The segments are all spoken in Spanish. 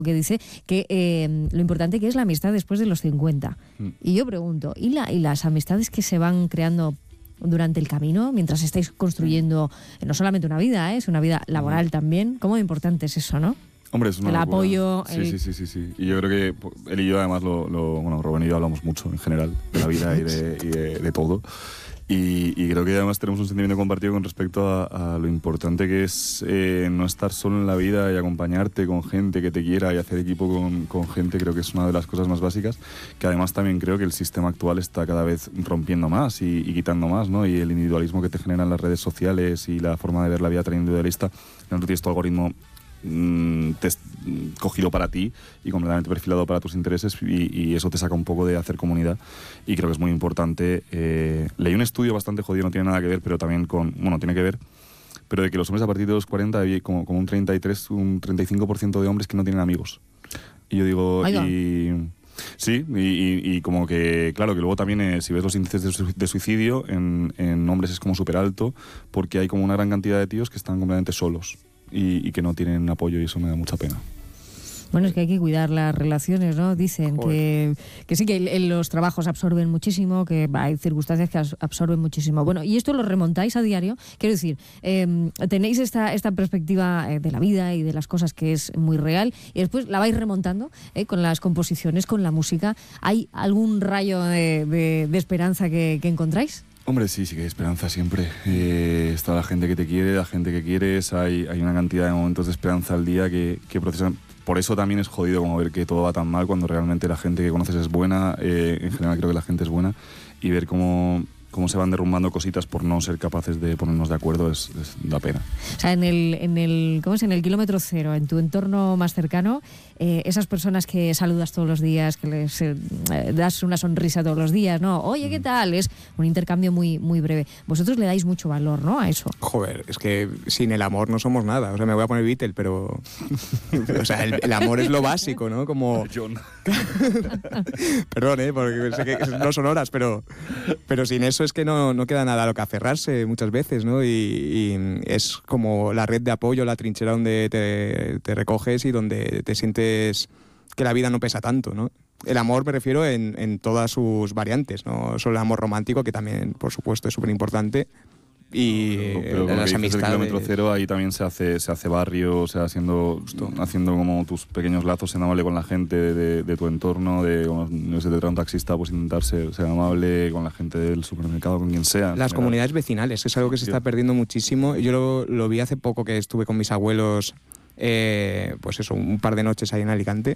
que dice que lo importante que es la amistad después de los 50. Y yo pregunto, ¿y las amistades que se van creando durante el camino, mientras estáis construyendo no solamente una vida, es una vida laboral también? ¿Cómo de importante es eso, no? Hombre, es una el locura. apoyo. Sí. Y yo creo que él y yo, además, bueno, Rubén y yo hablamos mucho en general de la vida y de todo. Y creo que además tenemos un sentimiento compartido con respecto a lo importante que es no estar solo en la vida y acompañarte con gente que te quiera y hacer equipo con gente. Creo que es una de las cosas más básicas, que además también creo que el sistema actual está cada vez rompiendo más y quitando más, ¿no? Y el individualismo que te generan las redes sociales y la forma de ver la vida tan individualista, no tienes tu algoritmo cogido para ti y completamente perfilado para tus intereses, y eso te saca un poco de hacer comunidad, y creo que es muy importante. Leí un estudio bastante jodido, no tiene nada que ver, pero también tiene que ver, pero de que los hombres a partir de los 40 hay como un 35% de hombres que no tienen amigos. Y yo digo, sí, y como que, claro, que luego también si ves los índices de suicidio en hombres es como súper alto, porque hay como una gran cantidad de tíos que están completamente solos y que no tienen apoyo, y eso me da mucha pena. Bueno, es que hay que cuidar las relaciones, ¿no? Dicen que sí, que los trabajos absorben muchísimo, que hay circunstancias que absorben muchísimo. Bueno, y esto lo remontáis a diario. Quiero decir, tenéis esta perspectiva de la vida y de las cosas, que es muy real, y después la vais remontando con las composiciones, con la música. ¿Hay algún rayo de esperanza que encontráis? Hombre, sí que hay esperanza siempre. Está la gente que te quiere, la gente que quieres. Hay una cantidad de momentos de esperanza al día que procesan. Por eso también es jodido como ver que todo va tan mal cuando realmente la gente que conoces es buena. En general creo que la gente es buena, y ver cómo se van derrumbando cositas por no ser capaces de ponernos de acuerdo da pena. O sea, en el kilómetro cero, en tu entorno más cercano, esas personas que saludas todos los días, que les das una sonrisa todos los días, ¿no? Oye, ¿qué tal? Es un intercambio muy, muy breve. Vosotros le dais mucho valor, ¿no?, a eso. Joder, es que sin el amor no somos nada. O sea, me voy a poner Beatle, pero... o sea, el amor es lo básico, ¿no? Como... John. Perdón, porque sé que no son horas, pero sin eso es que no queda nada a lo que aferrarse muchas veces, ¿no? Y es como la red de apoyo, la trinchera donde te recoges y donde te sientes que la vida no pesa tanto, ¿no? El amor me refiero en todas sus variantes, no solo el amor romántico, que también, por supuesto, es súper importante. Y pero las amistades. El kilómetro cero, ahí también se hace barrio, o sea, haciendo como tus pequeños lazos, siendo amable con la gente de tu entorno, no sé, te trae un taxista, pues intentar ser amable con la gente del supermercado, con quien sea. Las comunidades vecinales, es algo que se está perdiendo muchísimo. Yo lo vi hace poco, que estuve con mis abuelos, pues eso, un par de noches ahí en Alicante.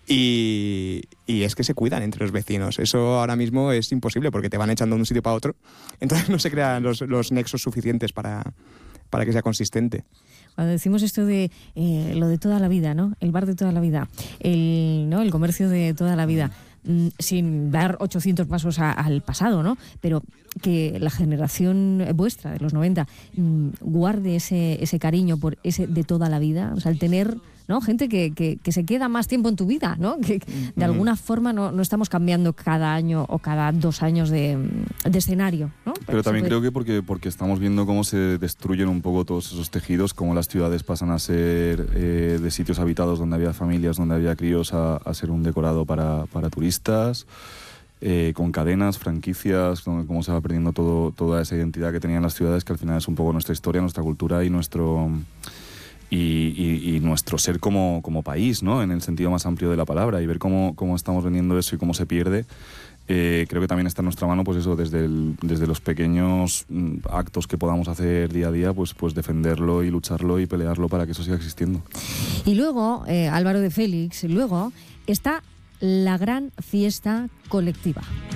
Y es que se cuidan entre los vecinos. Eso ahora mismo es imposible, porque te van echando de un sitio para otro. Entonces no se crean los nexos suficientes para que sea consistente. Cuando decimos esto de lo de toda la vida, ¿no? El bar de toda la vida, el comercio de toda la vida, sin dar 800 pasos al pasado, ¿no? Pero que la generación vuestra, de los 90, guarde ese cariño por ese de toda la vida, o sea, el tener, ¿no?, gente que se queda más tiempo en tu vida, ¿no? Que de alguna forma no estamos cambiando cada año o cada 2 años de escenario, ¿no? Pero también creo que porque estamos viendo cómo se destruyen un poco todos esos tejidos, cómo las ciudades pasan a ser de sitios habitados donde había familias, donde había críos, a ser un decorado para turistas, con cadenas, franquicias, cómo se va perdiendo toda esa identidad que tenían las ciudades, que al final es un poco nuestra historia, nuestra cultura y nuestro ser como país, ¿no?, en el sentido más amplio de la palabra, y ver cómo estamos vendiendo eso y cómo se pierde. Creo que también está en nuestra mano, pues eso, desde los pequeños actos que podamos hacer día a día, pues defenderlo y lucharlo y pelearlo para que eso siga existiendo. Y luego, Álvaro de Félix, está la gran fiesta colectiva.